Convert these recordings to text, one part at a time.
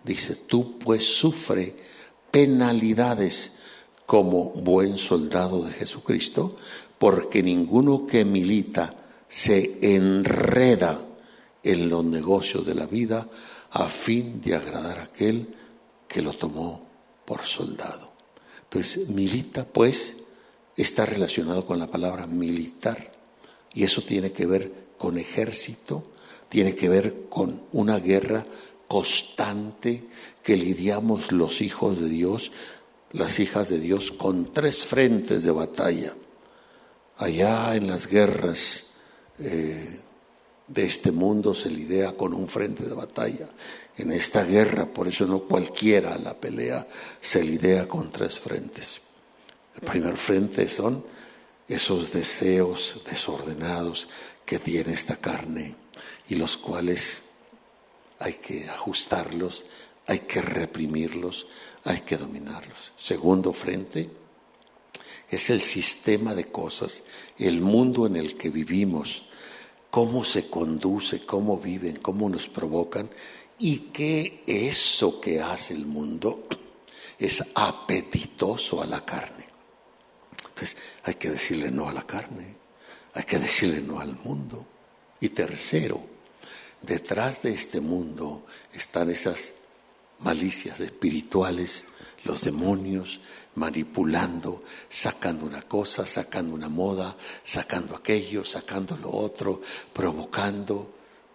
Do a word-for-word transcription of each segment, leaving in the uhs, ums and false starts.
Dice, tú pues sufre penalidades como buen soldado de Jesucristo, porque ninguno que milita se enreda en los negocios de la vida a fin de agradar a aquel que lo tomó por soldado. Entonces, milita, pues, está relacionado con la palabra militar, y eso tiene que ver con ejército, tiene que ver con una guerra constante que lidiamos los hijos de Dios, las hijas de Dios, con tres frentes de batalla. Allá en las guerras eh, de este mundo se lidia con un frente de batalla. En esta guerra, por eso no cualquiera la pelea, se lidia con tres frentes. El primer frente son esos deseos desordenados que tiene esta carne y los cuales hay que ajustarlos, hay que reprimirlos, hay que dominarlos. Segundo frente es el sistema de cosas, el mundo en el que vivimos, cómo se conduce, cómo viven, cómo nos provocan y que eso que hace el mundo es apetitoso a la carne. Entonces hay que decirle no a la carne, hay que decirle no al mundo. Y tercero, detrás de este mundo están esas malicias espirituales, los demonios manipulando, sacando una cosa, sacando una moda, sacando aquello, sacando lo otro, provocando.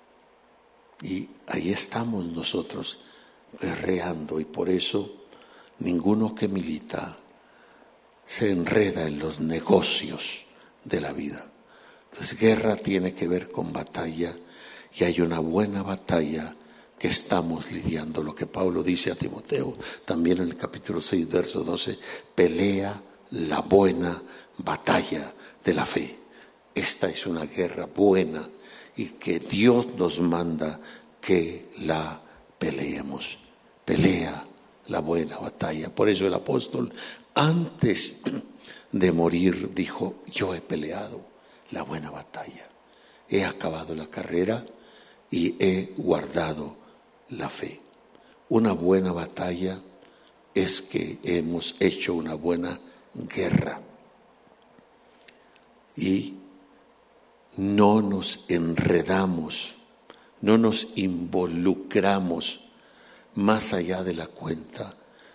Y ahí estamos nosotros guerreando, y por eso ninguno que milita se enreda en los negocios de la vida. Entonces, guerra tiene que ver con batalla, y hay una buena batalla que estamos lidiando. Lo que Pablo dice a Timoteo, también en el capítulo seis, verso doce, pelea la buena batalla de la fe. Esta es una guerra buena y que Dios nos manda que la peleemos. Pelea la buena batalla. Por eso el apóstol, antes de morir, dijo, yo he peleado la buena batalla, he acabado la carrera y he guardado la fe. Una buena batalla es que hemos hecho una buena guerra y no nos enredamos, no nos involucramos más allá de la cuenta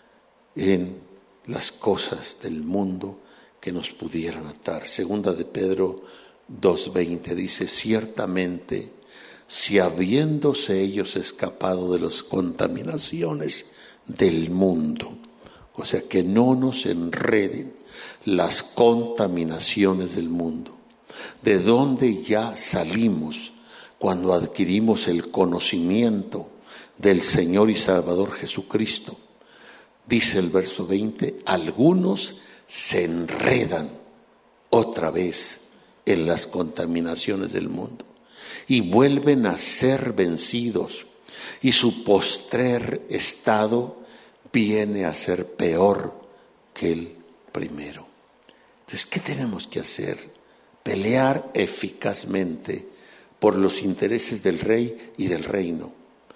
en las cosas del mundo que nos pudieran atar. Segunda de Pedro dos veinte dice, ciertamente, si habiéndose ellos escapado de las contaminaciones del mundo, o sea, que no nos enreden las contaminaciones del mundo, de donde ya salimos cuando adquirimos el conocimiento del Señor y Salvador Jesucristo. Dice el verso veinte, algunos se enredan otra vez en las contaminaciones del mundo y vuelven a ser vencidos, y su postrer estado viene a ser peor que el primero. Entonces, ¿qué tenemos que hacer? Pelear eficazmente por los intereses del rey y del reino.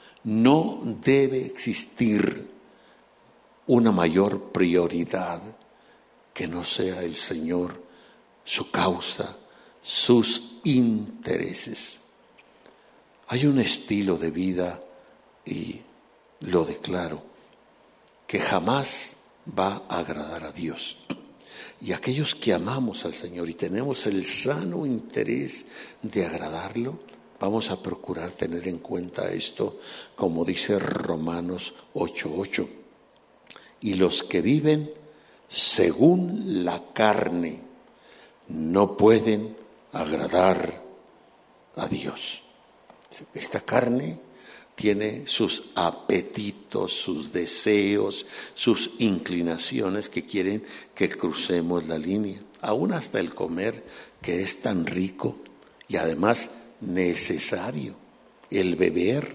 No debe existir una mayor prioridad que no sea el Señor, su causa, sus intereses. Hay un estilo de vida, y lo declaro, que jamás va a agradar a Dios. Y aquellos que amamos al Señor y tenemos el sano interés de agradarlo, vamos a procurar tener en cuenta esto, como dice Romanos ocho ocho. Y los que viven según la carne no pueden agradar a Dios. Esta carne tiene sus apetitos, sus deseos, sus inclinaciones que quieren que crucemos la línea, aún hasta el comer, que es tan rico y además necesario, el beber,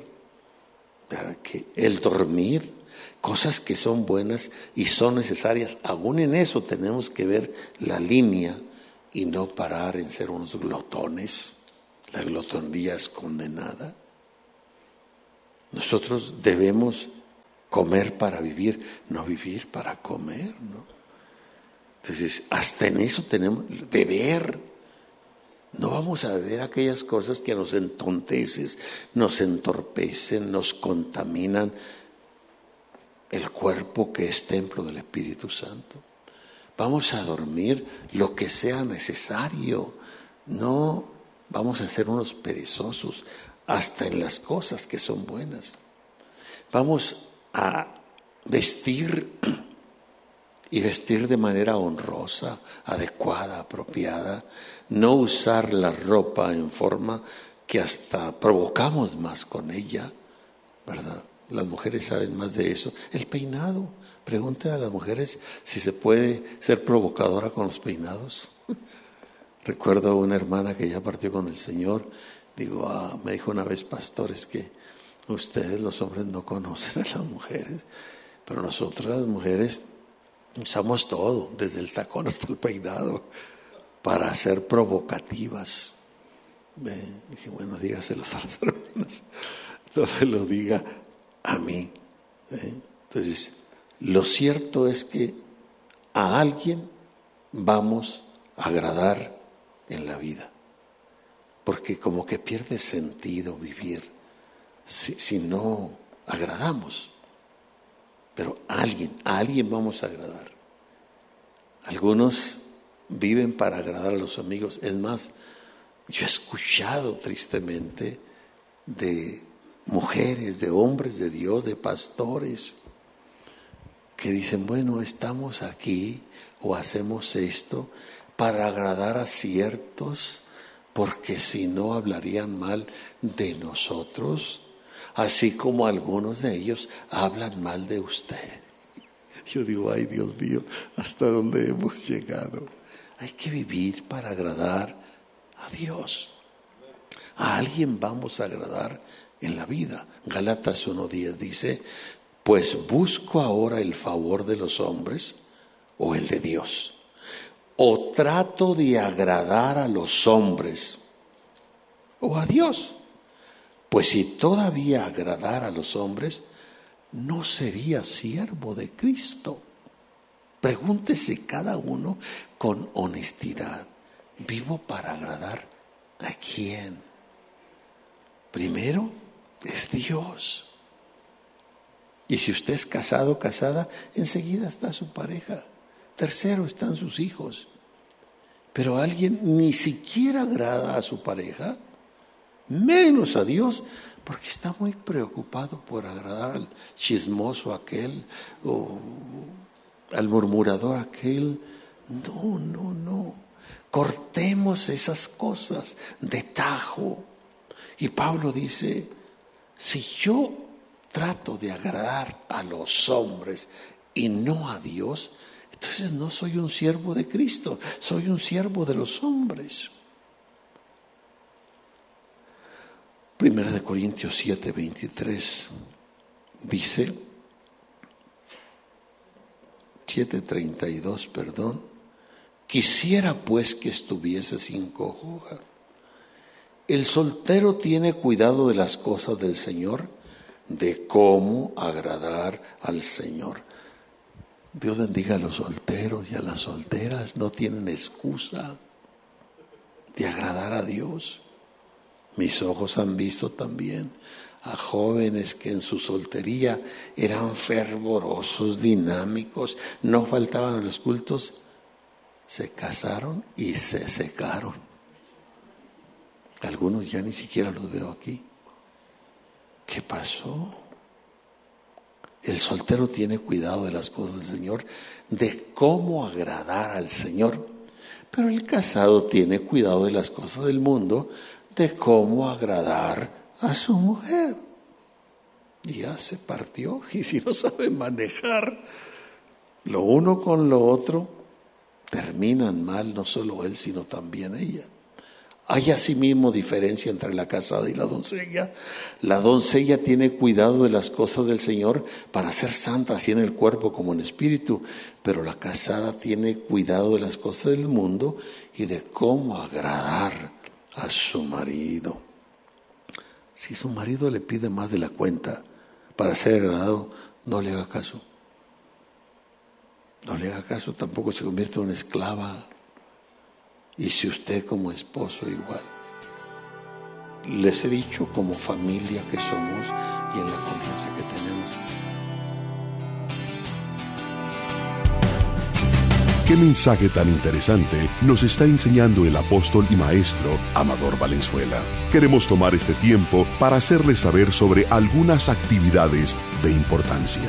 el dormir, cosas que son buenas y son necesarias. Aún en eso tenemos que ver la línea y no parar en ser unos glotones. La glotonía es condenada. Nosotros debemos comer para vivir, no vivir para comer, ¿no? Entonces, hasta en eso tenemos, beber. No vamos a beber aquellas cosas que nos entontecen, nos entorpecen, nos contaminan el cuerpo que es templo del Espíritu Santo. Vamos a dormir lo que sea necesario. No vamos a ser unos perezosos hasta en las cosas que son buenas. Vamos a vestir y vestir de manera honrosa, adecuada, apropiada. No usar la ropa en forma que hasta provocamos más con ella, ¿verdad? Las mujeres saben más de eso. El peinado. Pregúntale a las mujeres si se puede ser provocadora con los peinados. Recuerdo a una hermana que ya partió con el Señor. Digo, ah, me dijo una vez, pastor, es que ustedes los hombres no conocen a las mujeres, pero nosotros las mujeres usamos todo, desde el tacón hasta el peinado, para ser provocativas. ¿Ve? Dije, bueno, dígaselos a las hermanas, no me lo diga a mí. ¿Eh? Entonces, lo cierto es que a alguien vamos a agradar en la vida, porque como que pierde sentido vivir si, si no agradamos. Pero a alguien, a alguien vamos a agradar. Algunos viven para agradar a los amigos. Es más, yo he escuchado tristemente de mujeres, de hombres de Dios, de pastores, que dicen, bueno, estamos aquí o hacemos esto para agradar a ciertos, porque si no hablarían mal de nosotros, así como algunos de ellos hablan mal de usted. Yo digo, ay Dios mío, ¿hasta dónde hemos llegado? Hay que vivir para agradar a Dios. A alguien vamos a agradar en la vida. Gálatas uno diez dice, pues busco ahora el favor de los hombres o el de Dios. O trato de agradar a los hombres o a Dios. Pues si todavía agradara a los hombres, no sería siervo de Cristo. Pregúntese cada uno con honestidad, ¿vivo para agradar a quién? Primero es Dios. Y si usted es casado, casada, enseguida está su pareja. Tercero están sus hijos. Pero alguien ni siquiera agrada a su pareja, menos a Dios, porque está muy preocupado por agradar al chismoso aquel o al murmurador aquel. No, no, no. Cortemos esas cosas de tajo. Y Pablo dice, si yo trato de agradar a los hombres y no a Dios, entonces no soy un siervo de Cristo, soy un siervo de los hombres. Primera de Corintios siete, veintitrés dice, siete treinta y dos, perdón, quisiera pues que estuviese sin congoja. El soltero tiene cuidado de las cosas del Señor, de cómo agradar al Señor. Dios bendiga a los solteros y a las solteras, no tienen excusa de agradar a Dios. Mis ojos han visto también a jóvenes que en su soltería eran fervorosos, dinámicos, no faltaban a los cultos, se casaron y se secaron. Algunos ya ni siquiera los veo aquí. ¿Qué pasó? El soltero tiene cuidado de las cosas del Señor, de cómo agradar al Señor. Pero el casado tiene cuidado de las cosas del mundo, de cómo agradar a su mujer. Y ya se partió. Y si no sabe manejar lo uno con lo otro, terminan mal, no solo él, sino también ella. Hay asimismo diferencia entre la casada y la doncella. La doncella tiene cuidado de las cosas del Señor para ser santa, así en el cuerpo como en espíritu. Pero la casada tiene cuidado de las cosas del mundo y de cómo agradar a su marido. Si su marido le pide más de la cuenta para ser agradado, no le haga caso. No le haga caso, tampoco se convierte en una esclava. Y si usted como esposo igual. Les he dicho como familia que somos y en la confianza que tenemos. Qué mensaje tan interesante nos está enseñando el apóstol y maestro Amador Valenzuela. Queremos tomar este tiempo para hacerles saber sobre algunas actividades de importancia.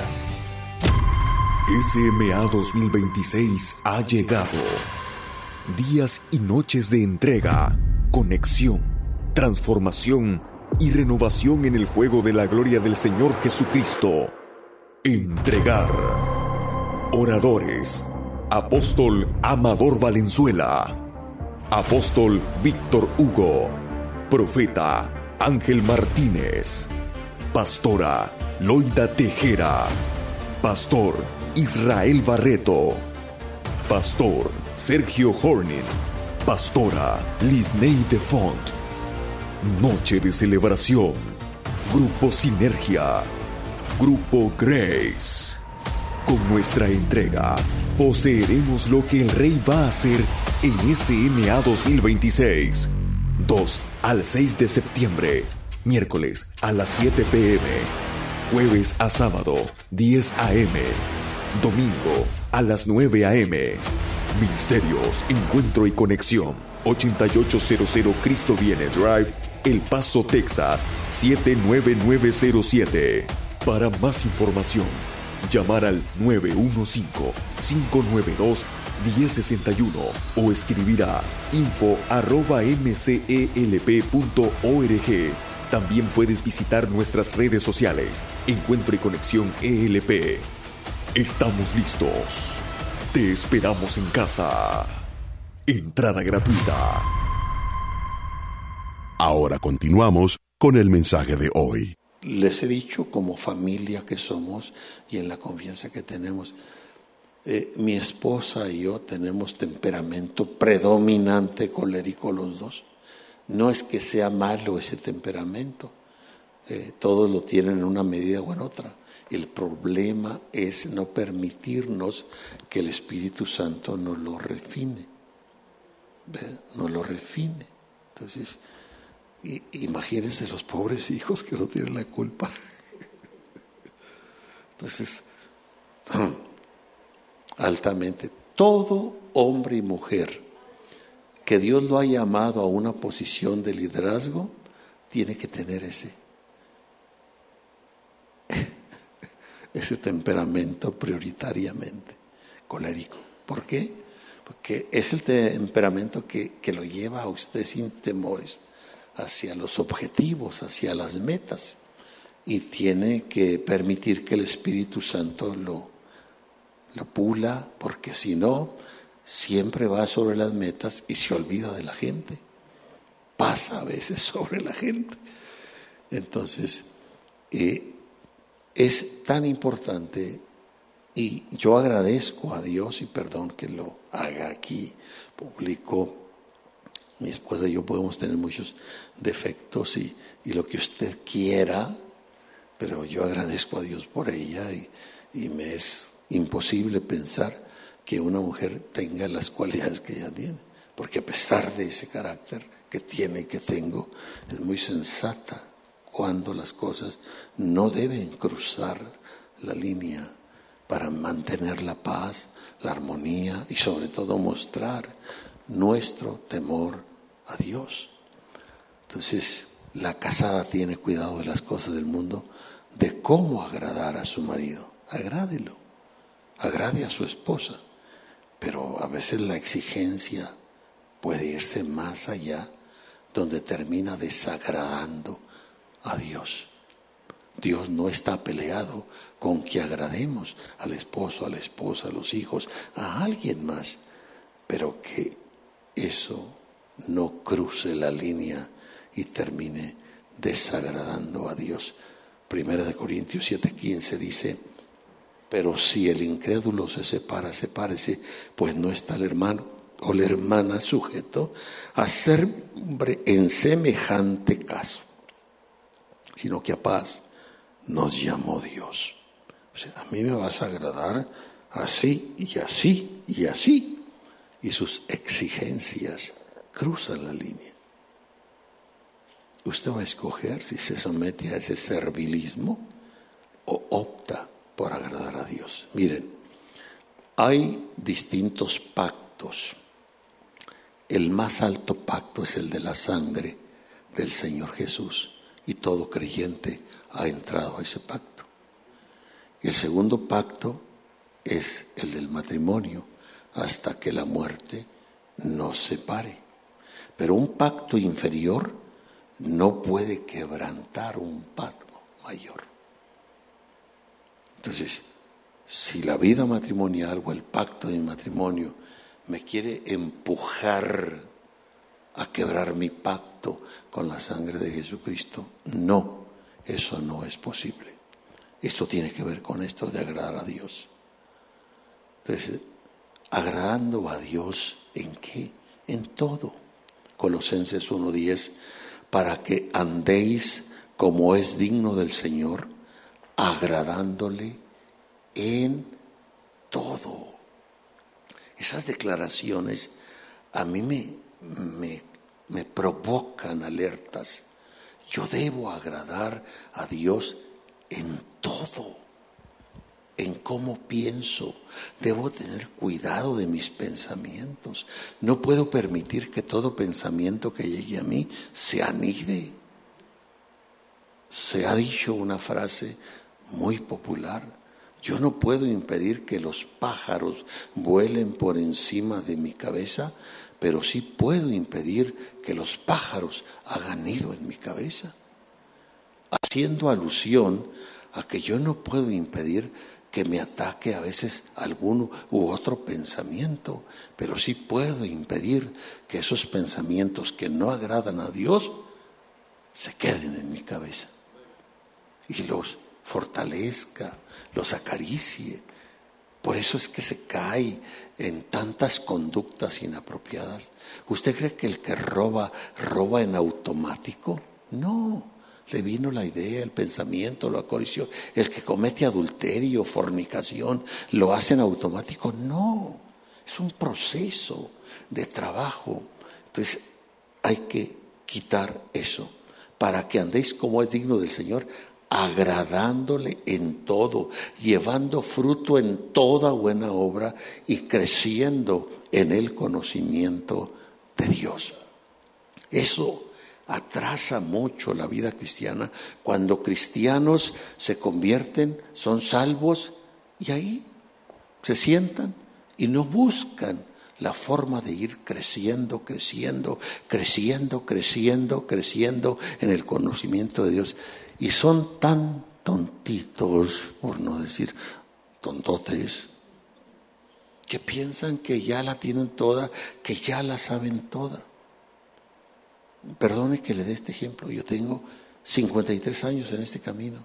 S M A dos mil veintiséis ha llegado. Días y noches de entrega, conexión, transformación y renovación en el fuego de la gloria del Señor Jesucristo. Entregar. Oradores: Apóstol Amador Valenzuela, Apóstol Víctor Hugo, Profeta Ángel Martínez, Pastora Loida Tejera, Pastor Israel Barreto, Pastor Sergio Hornin, Pastora Lisney de Font. Noche de celebración. Grupo Sinergia, Grupo Grace. Con nuestra entrega, poseeremos lo que el Rey va a hacer en S M A dos mil veintiséis. dos al seis de septiembre, miércoles a las siete pe eme, jueves a sábado, diez a eme, domingo a las nueve a eme. Ministerios, Encuentro y Conexión, ochenta y ocho cero cero Cristo Viene Drive, El Paso, Texas, siete nueve nueve cero siete. Para más información, llamar al nueve uno cinco, cinco nueve dos, uno cero seis uno o escribir a info arroba eme ce e ele pe punto org. También puedes visitar nuestras redes sociales, Encuentro y Conexión E L P. Estamos listos. Te esperamos en casa. Entrada gratuita. Ahora continuamos con el mensaje de hoy. Les he dicho como familia que somos y en la confianza que tenemos. Eh, mi esposa y yo tenemos temperamento predominante colérico los dos. No es que sea malo ese temperamento. Eh, todos lo tienen en una medida o en otra. El problema es no permitirnos que el Espíritu Santo nos lo refine. ¿Ve? Nos lo refine. Entonces, y, imagínense los pobres hijos que no tienen la culpa. Entonces, altamente, todo hombre y mujer que Dios lo ha llamado a una posición de liderazgo, tiene que tener ese, ese temperamento prioritariamente colérico. ¿Por qué? Porque es el temperamento que, que lo lleva a usted sin temores hacia los objetivos, hacia las metas, y tiene que permitir que el Espíritu Santo lo, lo pula, porque si no, siempre va sobre las metas y se olvida de la gente. Pasa a veces sobre la gente. Entonces, eh, es tan importante, y yo agradezco a Dios, y perdón que lo haga aquí público. Mi esposa y yo podemos tener muchos defectos y, y lo que usted quiera, pero yo agradezco a Dios por ella y, y me es imposible pensar que una mujer tenga las cualidades que ella tiene, porque a pesar de ese carácter que tiene y que tengo, es muy sensata cuando las cosas no deben cruzar la línea para mantener la paz, la armonía y sobre todo mostrar nuestro temor a Dios. Entonces, la casada tiene cuidado de las cosas del mundo, de cómo agradar a su marido. Agrádelo, agrade a su esposa, pero a veces la exigencia puede irse más allá, donde termina desagradando a Dios. Dios no está peleado con que agrademos al esposo, a la esposa, a los hijos, a alguien más, pero que eso no cruce la línea y termine desagradando a Dios. Primera de Corintios siete quince dice: pero si el incrédulo se separa, sepárese, pues no está el hermano o la hermana sujeto a servidumbre en semejante caso, sino que a paz nos llamó Dios. O sea, a mí me vas a agradar así y así y así. Y sus exigencias cruzan la línea. Usted va a escoger si se somete a ese servilismo o opta por agradar a Dios. Miren, hay distintos pactos. El más alto pacto es el de la sangre del Señor Jesús, y todo creyente ha entrado a ese pacto. Y el segundo pacto es el del matrimonio, hasta que la muerte nos separe. Pero un pacto inferior no puede quebrantar un pacto mayor. Entonces, si la vida matrimonial o el pacto de matrimonio me quiere empujar a quebrar mi pacto con la sangre de Jesucristo, no, eso no es posible. Esto tiene que ver con esto de agradar a Dios. Entonces, agradando a Dios, ¿en qué? En todo. Colosenses uno diez, para que andéis como es digno del Señor, agradándole en todo. Esas declaraciones a mí me, me, me provocan alertas. Yo debo agradar a Dios en todo, en cómo pienso. Debo tener cuidado de mis pensamientos. No puedo permitir que todo pensamiento que llegue a mí se anide. Se ha dicho una frase muy popular: yo no puedo impedir que los pájaros vuelen por encima de mi cabeza, pero sí puedo impedir que los pájaros hagan nido en mi cabeza. Haciendo alusión a que yo no puedo impedir que me ataque a veces alguno u otro pensamiento, pero sí puedo impedir que esos pensamientos que no agradan a Dios se queden en mi cabeza y los fortalezca, los acaricie. Por eso es que se cae en tantas conductas inapropiadas. ¿Usted cree que el que roba, roba en automático? No, le vino la idea, el pensamiento, lo acarició. El que comete adulterio, fornicación, ¿lo hace en automático? No, es un proceso de trabajo. Entonces hay que quitar eso para que andéis como es digno del Señor, agradándole en todo, llevando fruto en toda buena obra y creciendo en el conocimiento de Dios. Eso atrasa mucho la vida cristiana cuando cristianos se convierten, son salvos y ahí se sientan y no buscan la forma de ir creciendo, creciendo, creciendo, creciendo, creciendo en el conocimiento de Dios. Y son tan tontitos, por no decir tontotes, que piensan que ya la tienen toda, que ya la saben toda. Perdone que le dé este ejemplo. Yo tengo cincuenta y tres años en este camino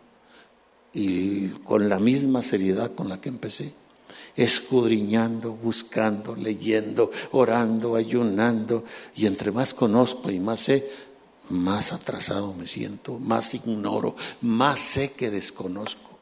y con la misma seriedad con la que empecé, escudriñando, buscando, leyendo, orando, ayunando, y entre más conozco y más sé, más atrasado me siento, más ignoro, más sé que desconozco.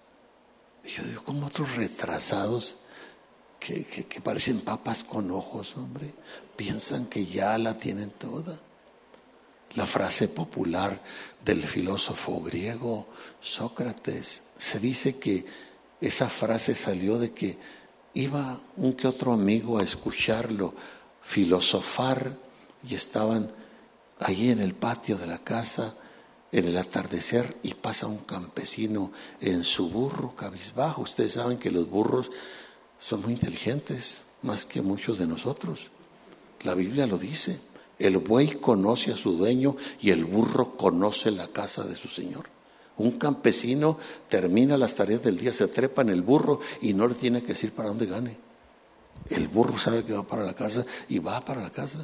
Y yo digo, como otros retrasados que, que, que parecen papas con ojos, hombre, piensan que ya la tienen toda. La frase popular del filósofo griego Sócrates, se dice que esa frase salió de que iba un que otro amigo a escucharlo filosofar y estaban allí en el patio de la casa en el atardecer y pasa un campesino en su burro cabizbajo. Ustedes saben que los burros son muy inteligentes, más que muchos de nosotros. La Biblia lo dice. El buey conoce a su dueño y el burro conoce la casa de su señor. Un campesino termina las tareas del día, se trepa en el burro y no le tiene que decir para dónde gane. El burro sabe que va para la casa y va para la casa.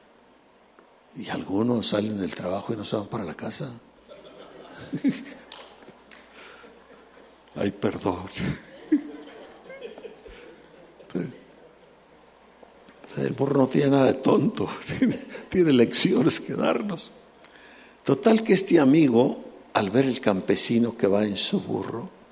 Y algunos salen del trabajo y no se van para la casa. Ay, perdón. El burro no tiene nada de tonto, tiene, tiene lecciones que darnos. Total que este amigo, al ver el campesino que va en su burro,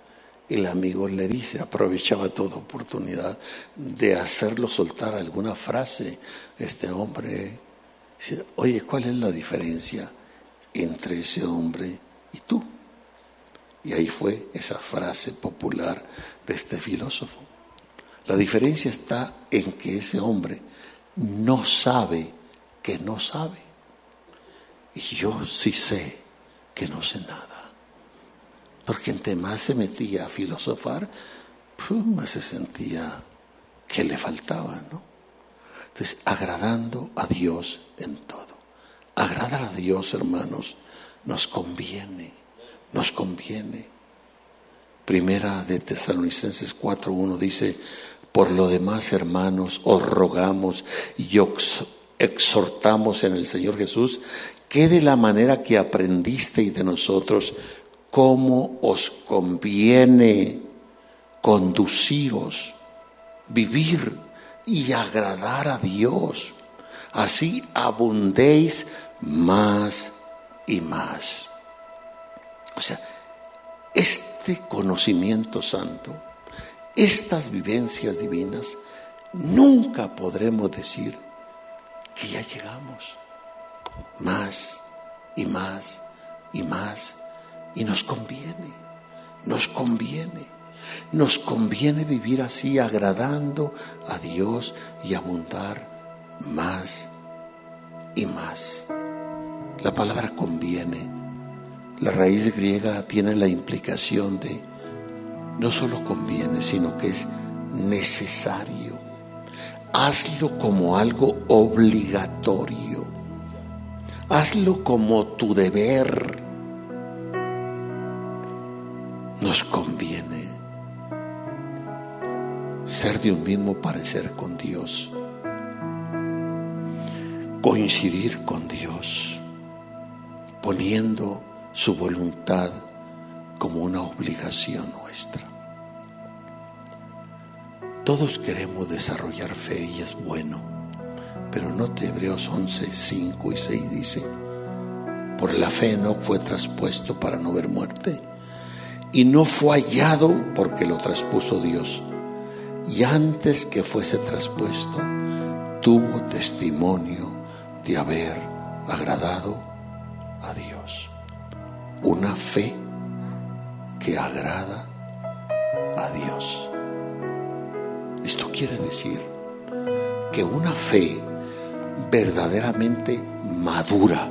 el amigo le dice, aprovechaba toda oportunidad de hacerlo soltar alguna frase. Este hombre dice, oye, ¿cuál es la diferencia entre ese hombre y tú? Y ahí fue esa frase popular de este filósofo. La diferencia está en que ese hombre no sabe que no sabe. Y yo sí sé que no sé nada. Porque entre más se metía a filosofar, pues más se sentía que le faltaba, ¿no? Entonces, agradando a Dios en todo. Agradar a Dios, hermanos, nos conviene, nos conviene. Primera de Tesalonicenses cuatro uno dice, por lo demás, hermanos, os rogamos y os exhortamos en el Señor Jesús, que de la manera que aprendisteis de nosotros, cómo os conviene conduciros, vivir y agradar a Dios. Así abundéis más y más. O sea, este conocimiento santo, estas vivencias divinas, nunca podremos decir que ya llegamos. Más y más y más. Y nos conviene, nos conviene, nos conviene vivir así, agradando a Dios y abundar más y más. La palabra conviene, la raíz griega tiene la implicación de no solo conviene, sino que es necesario. Hazlo como algo obligatorio. Hazlo como tu deber. Nos conviene ser de un mismo parecer con Dios, coincidir con Dios, poniendo su voluntad como una obligación nuestra. Todos queremos desarrollar fe y es bueno, pero note Hebreos once, cinco y seis dice, por la fe Enoc fue traspuesto para no ver muerte, y no fue hallado porque lo traspuso Dios. Y antes que fuese traspuesto, tuvo testimonio de haber agradado a Dios. Una fe que agrada a Dios. Esto quiere decir que una fe verdaderamente madura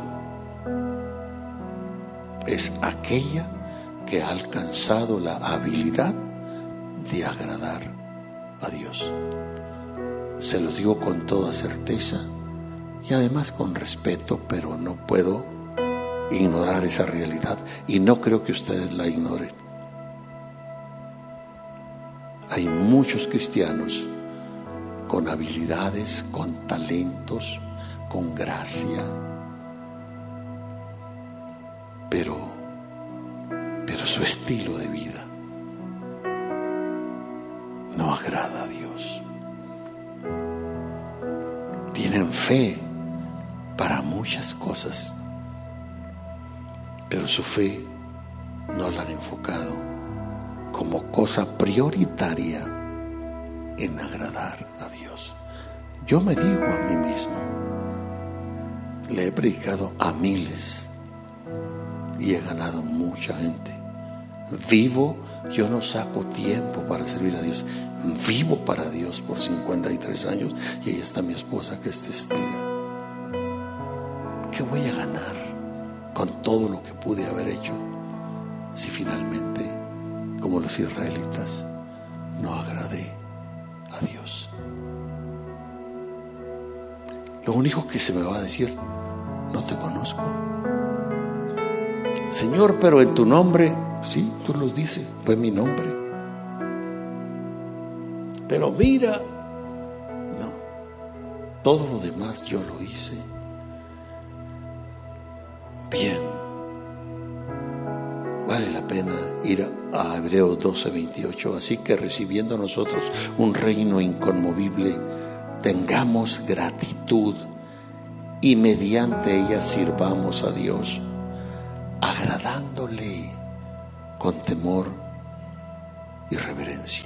es aquella que ha alcanzado la habilidad de agradar a Dios. Se lo digo con toda certeza y además con respeto, pero no puedo ignorar esa realidad y no creo que ustedes la ignoren. Hay muchos cristianos con habilidades, con talentos, con gracia, pero pero su estilo de vida no agrada a Dios. Tienen fe para muchas cosas, pero su fe no la han enfocado como cosa prioritaria en agradar a Dios. Yo me digo a mí mismo, le he predicado a miles y he ganado mucha gente. Vivo, yo no saco tiempo para servir a Dios. Vivo para Dios por cincuenta y tres años y ahí está mi esposa que es testiga. ¿Qué voy a ganar con todo lo que pude haber hecho si finalmente, como los israelitas, no agradé a Dios? Lo único que se me va a decir, no te conozco. Señor, pero en tu nombre, sí, tú lo dices, fue mi nombre. Pero mira, no, todo lo demás yo lo hice. Bien, vale la pena ir a Hebreos doce, veintiocho. Así que recibiendo nosotros un reino inconmovible, tengamos gratitud y mediante ella sirvamos a Dios, agradándole con temor y reverencia.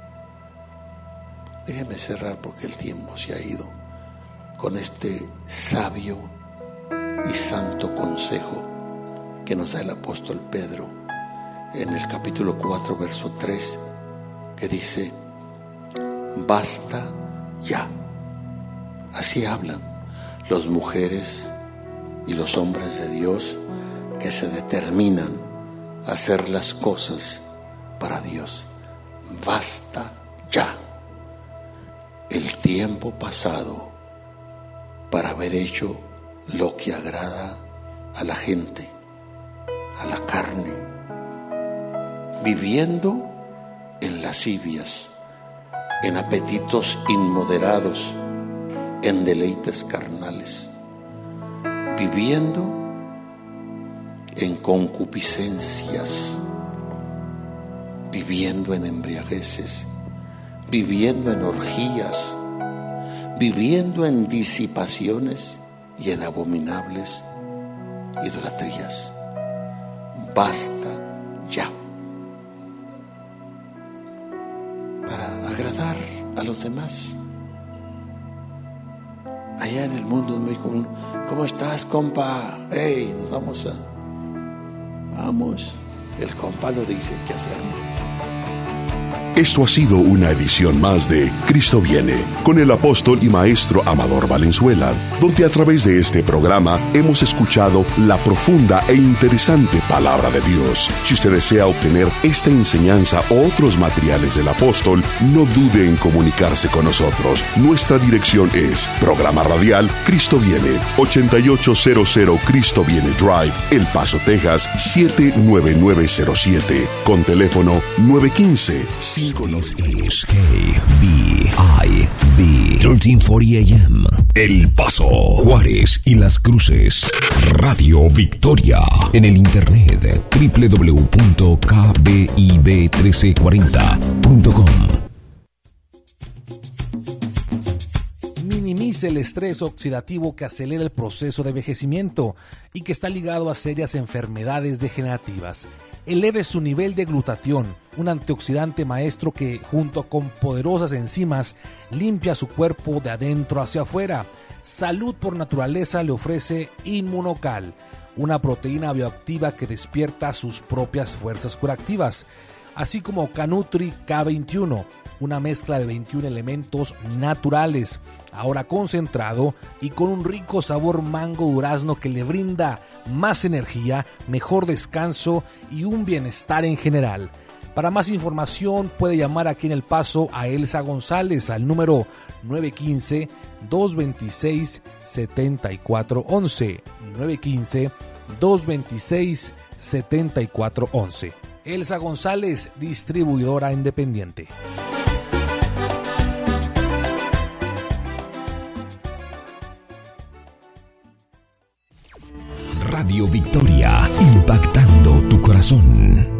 Déjeme cerrar porque el tiempo se ha ido con este sabio y santo consejo que nos da el apóstol Pedro en el capítulo cuatro, verso tres, que dice: basta ya. Así hablan las mujeres y los hombres de Dios que se determinan a hacer las cosas para Dios. Basta ya. El tiempo pasado para haber hecho lo que agrada a la gente, a la carne, viviendo en lascivias, en apetitos inmoderados, en deleites carnales, viviendo en concupiscencias, viviendo en embriagueces, viviendo en orgías, viviendo en disipaciones y en abominables idolatrías. Basta ya. Para agradar a los demás. Allá en el mundo es muy común: ¿cómo estás, compa? Hey, nos vamos a... Vamos. El compa lo dice, ¿qué hacerlo? Esto ha sido una edición más de Cristo Viene, con el apóstol y maestro Amador Valenzuela, donde a través de este programa hemos escuchado la profunda e interesante palabra de Dios. Si usted desea obtener esta enseñanza o otros materiales del apóstol, no dude en comunicarse con nosotros. Nuestra dirección es Programa Radial Cristo Viene, ochenta y ocho cero cero Cristo Viene Drive, El Paso, Texas, siete nueve nueve cero siete, con teléfono nueve uno cinco, cinco This is K B I B trece cuarenta A M. El Paso, Juárez y Las Cruces. Radio Victoria. En el internet doble u doble u doble u punto k b i b uno tres cuatro cero punto com. Minimice el estrés oxidativo que acelera el proceso de envejecimiento y que está ligado a serias enfermedades degenerativas. Eleve su nivel de glutatión, un antioxidante maestro que, junto con poderosas enzimas, limpia su cuerpo de adentro hacia afuera. Salud por Naturaleza le ofrece Inmunocal, una proteína bioactiva que despierta sus propias fuerzas curativas, así como Canutri K veintiuno, una mezcla de veintiún elementos naturales, ahora concentrado y con un rico sabor mango durazno que le brinda más energía, mejor descanso y un bienestar en general. Para más información puede llamar aquí en El Paso a Elsa González al número nueve uno cinco, dos dos seis, siete cuatro uno uno, nueve uno cinco, dos dos seis, siete cuatro uno uno. Elsa González, distribuidora independiente. Radio Victoria, impactando tu corazón.